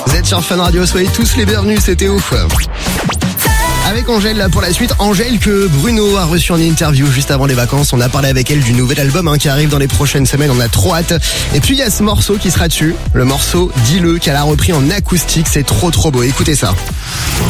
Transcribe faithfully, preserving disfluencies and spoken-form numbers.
Vous êtes sur Fun Radio, soyez tous les bienvenus, c'était ouf. Avec Angèle là pour la suite, Angèle que Bruno a reçu en interview juste avant les vacances. On a parlé avec elle du nouvel album hein, qui arrive dans les prochaines semaines, on a trop hâte. Et puis il y a ce morceau qui sera dessus, le morceau Dis-le qu'elle a repris en acoustique, c'est trop trop beau, écoutez ça.